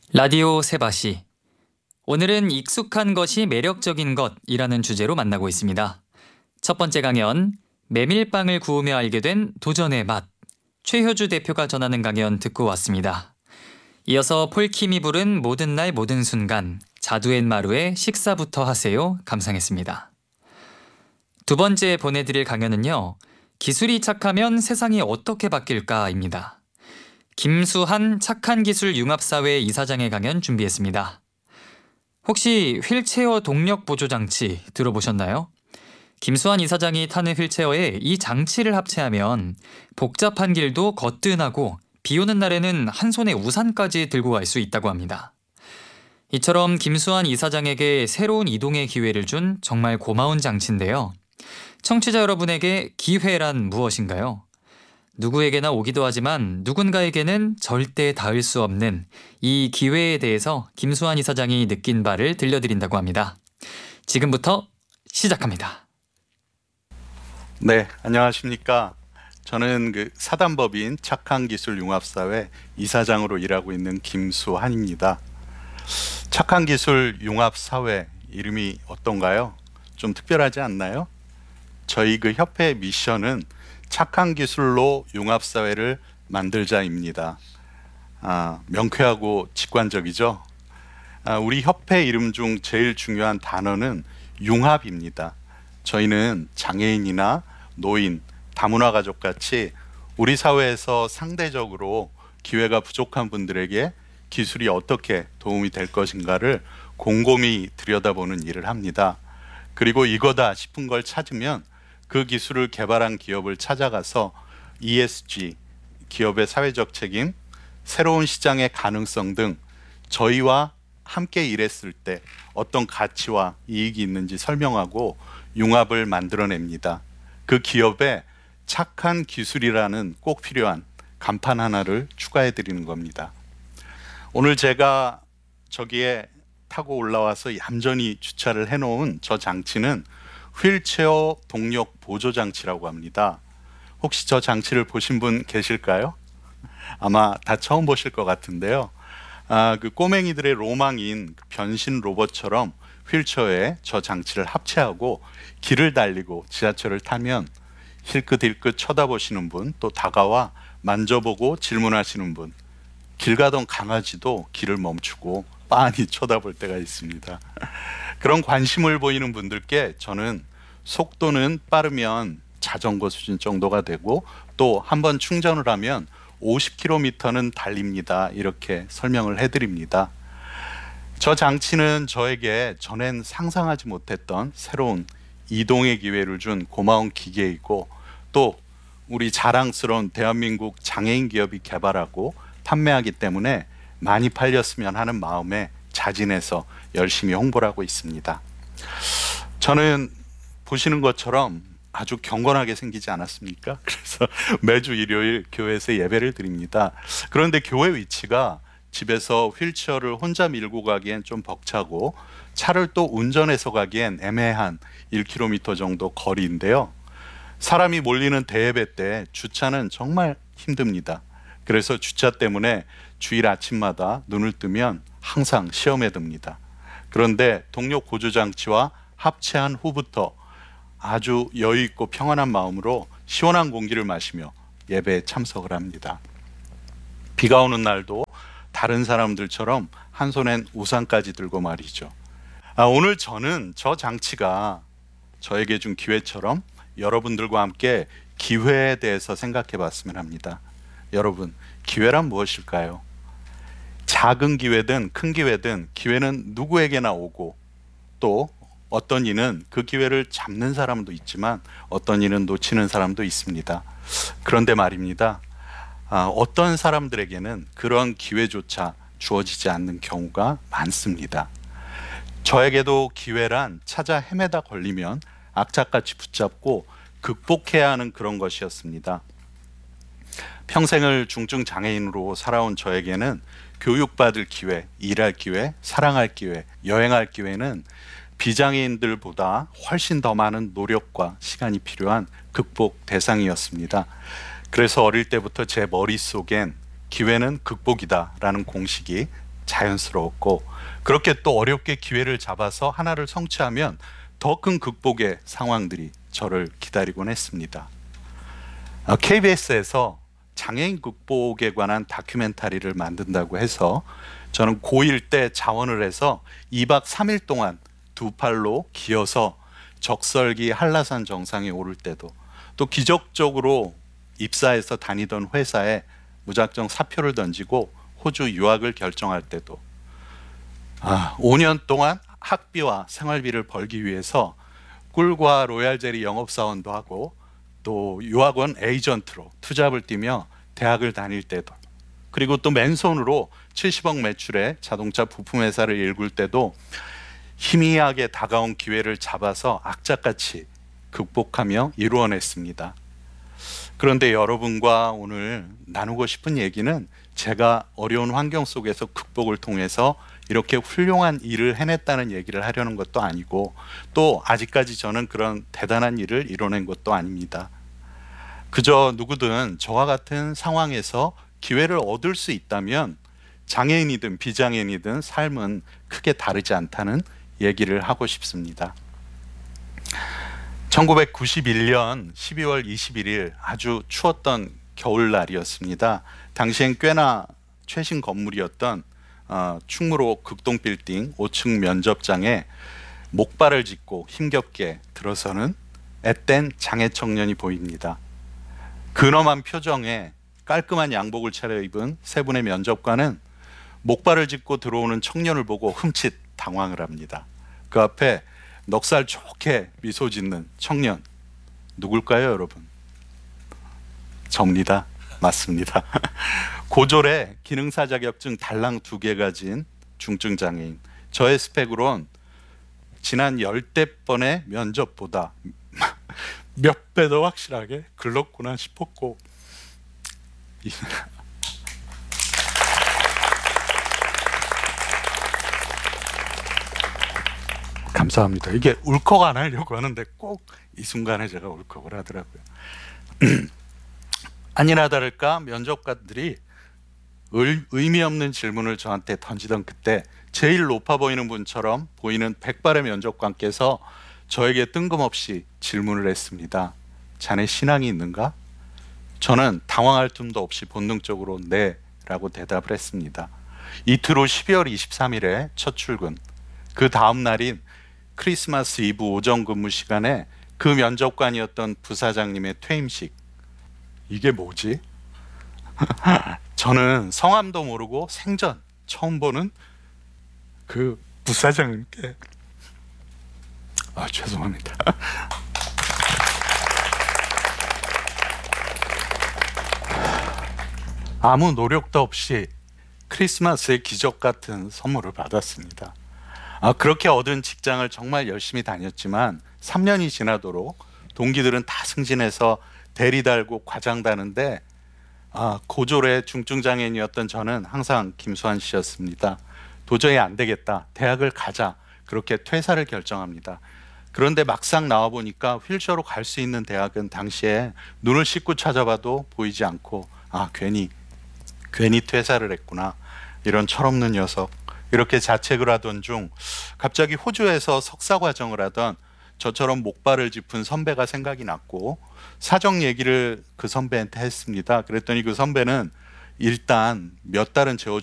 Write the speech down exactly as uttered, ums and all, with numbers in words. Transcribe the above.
라디오 세바시. 오늘은 익숙한 것이 매력적인 것이라는 주제로 만나고 있습니다. 첫 번째 강연, 메밀빵을 구우며 알게 된 도전의 맛. 최효주 대표가 전하는 강연 듣고 왔습니다. 이어서 폴킴이 부른 모든 날 모든 순간, 자두앤마루의 식사부터 하세요 감상했습니다. 두 번째 보내드릴 강연은요, 기술이 착하면 세상이 어떻게 바뀔까입니다. 김수한 착한 기술 융합사회 이사장의 강연 준비했습니다. 혹시 휠체어 동력 보조 장치 들어보셨나요? 김수한 이사장이 타는 휠체어에 이 장치를 합체하면 복잡한 길도 거뜬하고 비 오는 날에는 한 손에 우산까지 들고 갈 수 있다고 합니다. 이처럼 김수한 이사장에게 새로운 이동의 기회를 준 정말 고마운 장치인데요. 청취자 여러분에게 기회란 무엇인가요? 누구에게나 오기도 하지만 누군가에게는 절대 닿을 수 없는 이 기회에 대해서 김수한 이사장이 느낀 바를 들려드린다고 합니다. 지금부터 시작합니다. 네, 안녕하십니까. 저는 그 사단법인 착한기술융합사회 이사장으로 일하고 있는 김수한입니다. 착한기술융합사회 이름이 어떤가요? 좀 특별하지 않나요? 저희 그 협회의 미션은 착한 기술로 융합사회를 만들자입니다. 아, 명쾌하고 직관적이죠? 아, 우리 협회 이름 중 제일 중요한 단어는 융합입니다. 저희는 장애인이나 노인, 다문화 가족 같이 우리 사회에서 상대적으로 기회가 부족한 분들에게 기술이 어떻게 도움이 될 것인가를 곰곰이 들여다보는 일을 합니다. 그리고 이거다 싶은 걸 찾으면 그 기술을 개발한 기업을 찾아가서 이에스지, 기업의 사회적 책임, 새로운 시장의 가능성 등 저희와 함께 일했을 때 어떤 가치와 이익이 있는지 설명하고 융합을 만들어냅니다. 그 기업에 착한 기술이라는 꼭 필요한 간판 하나를 추가해 드리는 겁니다. 오늘 제가 저기에 타고 올라와서 얌전히 주차를 해놓은 저 장치는 휠체어 동력 보조 장치라고 합니다. 혹시 저 장치를 보신 분 계실까요? 아마 다 처음 보실 것 같은데요. 아, 그 꼬맹이들의 로망인 변신 로봇처럼 휠체어에 저 장치를 합체하고 길을 달리고 지하철을 타면 힐끗힐끗 쳐다보시는 분, 또 다가와 만져보고 질문하시는 분, 길 가던 강아지도 길을 멈추고 빤히 쳐다볼 때가 있습니다. 그런 관심을 보이는 분들께 저는 속도는 빠르면 자전거 수준 정도가 되고 또 한번 충전을 하면 오십 킬로미터는 달립니다. 이렇게 설명을 해드립니다. 저 장치는 저에게 전엔 상상하지 못했던 새로운 이동의 기회를 준 고마운 기계이고 또 우리 자랑스러운 대한민국 장애인 기업이 개발하고 판매하기 때문에 많이 팔렸으면 하는 마음에 자진해서 열심히 홍보를 하고 있습니다. 저는 보시는 것처럼 아주 경건하게 생기지 않았습니까? 그래서 매주 일요일 교회에서 예배를 드립니다. 그런데 교회 위치가 집에서 휠체어를 혼자 밀고 가기엔 좀 벅차고 차를 또 운전해서 가기엔 애매한 일 킬로미터 정도 거리인데요. 사람이 몰리는 대예배 때 주차는 정말 힘듭니다. 그래서 주차 때문에 주일 아침마다 눈을 뜨면 항상 시험에 듭니다. 그런데 동력 보조 장치와 합체한 후부터 아주 여유 있고 평안한 마음으로 시원한 공기를 마시며 예배에 참석을 합니다. 비가 오는 날도 다른 사람들처럼 한 손엔 우산까지 들고 말이죠. 아, 오늘 저는 저 장치가 저에게 준 기회처럼 여러분들과 함께 기회에 대해서 생각해 봤으면 합니다. 여러분, 기회란 무엇일까요? 작은 기회든 큰 기회든 기회는 누구에게나 오고 또 어떤 이는 그 기회를 잡는 사람도 있지만 어떤 이는 놓치는 사람도 있습니다. 그런데 말입니다. 아, 어떤 사람들에게는 그런 기회조차 주어지지 않는 경우가 많습니다. 저에게도 기회란 찾아 헤매다 걸리면 악착같이 붙잡고 극복해야 하는 그런 것이었습니다. 평생을 중증 장애인으로 살아온 저에게는 교육받을 기회, 일할 기회, 사랑할 기회, 여행할 기회는 비장애인들보다 훨씬 더 많은 노력과 시간이 필요한 극복 대상이었습니다. 그래서 어릴 때부터 제 머릿속엔 기회는 극복이다 라는 공식이 자연스러웠고, 그렇게 또 어렵게 기회를 잡아서 하나를 성취하면 더 큰 극복의 상황들이 저를 기다리곤 했습니다. 케이비에스에서 장애인 극복에 관한 다큐멘터리를 만든다고 해서 저는 고일 때 자원을 해서 이 박 삼 일 동안 두 팔로 기어서 적설기 한라산 정상에 오를 때도, 또 기적적으로 입사해서 다니던 회사에 무작정 사표를 던지고 호주 유학을 결정할 때도, 아, 오 년 동안 학비와 생활비를 벌기 위해서 꿀과 로얄젤리 영업사원도 하고 또 유학원 에이전트로 투잡을 뛰며 대학을 다닐 때도, 그리고 또 맨손으로 칠십억 매출의 자동차 부품 회사를 일굴 때도 희미하게 다가온 기회를 잡아서 악착같이 극복하며 이루어냈습니다. 그런데 여러분과 오늘 나누고 싶은 얘기는 제가 어려운 환경 속에서 극복을 통해서 이렇게 훌륭한 일을 해냈다는 얘기를 하려는 것도 아니고, 또 아직까지 저는 그런 대단한 일을 이뤄낸 것도 아닙니다. 그저 누구든 저와 같은 상황에서 기회를 얻을 수 있다면 장애인이든 비장애인이든 삶은 크게 다르지 않다는 얘기를 하고 싶습니다. 천구백구십일 년 십이월 이십일일 아주 추웠던 겨울날이었습니다. 당시엔 꽤나 최신 건물이었던 어, 충무로 극동빌딩 오 층 면접장에 목발을 짚고 힘겹게 들어서는 앳된 장애 청년이 보입니다. 근엄한 표정에 깔끔한 양복을 차려입은 세 분의 면접관은 목발을 짚고 들어오는 청년을 보고 흠칫 당황을 합니다. 그 앞에 넉살 좋게 미소 짓는 청년, 누굴까요, 여러분? 접니다. 맞습니다. 고졸의 기능사 자격증 달랑 두 개 가진 중증 장애인. 저의 스펙으론 지난 열대 번의 면접보다 몇 배 더 확실하게 글렀구나 싶었고, 감사합니다. 이게 울컥 안 하려고 하는데 꼭 이 순간에 제가 울컥을 하더라고요. 아니나 다를까 면접관들이 의, 의미 없는 질문을 저한테 던지던 그때 제일 높아 보이는 분처럼 보이는 백발의 면접관께서 저에게 뜬금없이 질문을 했습니다. 자네 신앙이 있는가? 저는 당황할 틈도 없이 본능적으로 네 라고 대답을 했습니다. 이틀 후 십이월 이십삼일에 첫 출근, 그 다음 날인 크리스마스 이브 오전 근무 시간에 그 면접관이었던 부사장님의 퇴임식. 이게 뭐지? 저는 성함도 모르고 생전 처음 보는 그 부사장님께 아 죄송합니다. 아무 노력도 없이 크리스마스의 기적 같은 선물을 받았습니다. 아, 그렇게 얻은 직장을 정말 열심히 다녔지만 삼 년이 지나도록 동기들은 다 승진해서 대리 달고 과장 다는데, 아, 고졸의 중증 장애인이었던 저는 항상 김수환 씨였습니다. 도저히 안 되겠다, 대학을 가자, 그렇게 퇴사를 결정합니다. 그런데 막상 나와 보니까 휠체어로 갈 수 있는 대학은 당시에 눈을 씻고 찾아봐도 보이지 않고, 아, 괜히 괜히 퇴사를 했구나, 이런 철없는 녀석, 이렇게 자책을 하던 중 갑자기 호주에서 석사 과정을 하던 저처럼 목발을 짚은 선배가 생각이 났고 사정 얘기를 그 선배한테 했습니다. 그랬더니 그 선배는 일단 몇 달은 재워줄